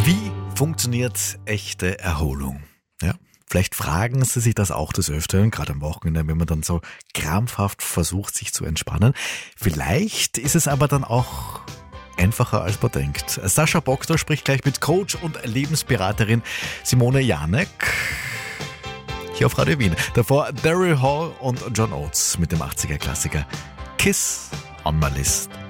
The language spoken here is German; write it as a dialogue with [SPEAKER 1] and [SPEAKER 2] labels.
[SPEAKER 1] Wie funktioniert echte Erholung? Ja, vielleicht fragen Sie sich das auch des Öfteren, gerade am Wochenende, wenn man dann so krampfhaft versucht, sich zu entspannen. Vielleicht ist es aber dann auch einfacher, als man denkt. Sascha Boxer spricht gleich mit Coach und Lebensberaterin Simone Janek hier auf Radio Wien. Davor Daryl Hall und John Oates mit dem 80er-Klassiker Kiss on My List.